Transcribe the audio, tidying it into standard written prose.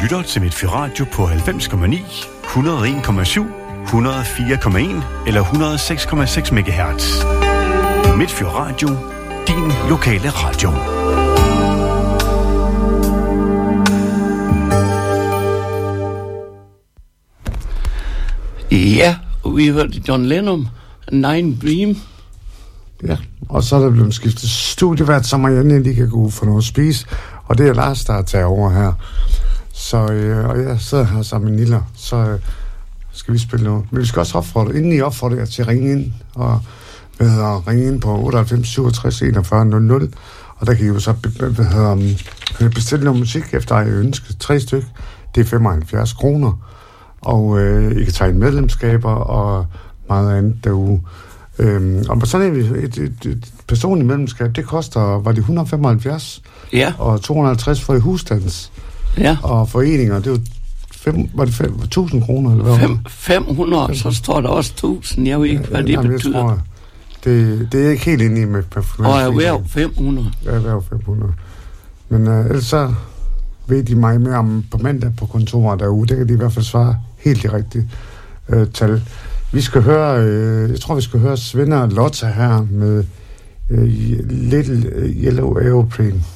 lytter til Midtfyn Radio på 90,9, 101,7, 104,1 eller 106,6 MHz. Midtfyn Radio, din lokale radio. Ja, vi hørte John Lennon, Nine Dream. Ja, og så er der blevet skiftet studievært, så Marianne lige kan gå ud for noget at spise. Og det er Lars, der tager over her. Så, og jeg sidder her sammen med Nilla, så skal vi spille noget. Men vi skal også opfordre, inden I opfordrer jer til at ringe ind, og ringe ind på 98 67 41 00. Og der kan I jo så bestille noget musik efter I ønsker. 3 stykker, det er 75 kroner. Og I kan tage medlemskaber og meget andet derude. Og sådan et personligt medlemskab, det koster, var det 175? Ja. Og 250 for i husstands. Ja. Og foreninger, det var 1000 kroner, eller hvad? 500, så står der også 1000, jeg ved ikke, hvad det betyder. Tror, det er jeg ikke helt inde i med. Og erhverv 500. Ja, erhverv 500. Men ellers så ved de mig mere om på mandag på kontoret derude, det kan de i hvert fald svare helt de rigtige tal. Vi skal høre, jeg tror vi skal høre Svend og Lotta her med Little Yellow Aeroplane.